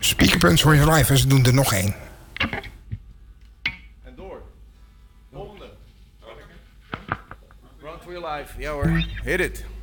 Speakerpunch hoor je live en ze doen er nog één. En door. Volgende. Run for your life. Ja hoor. Hit it.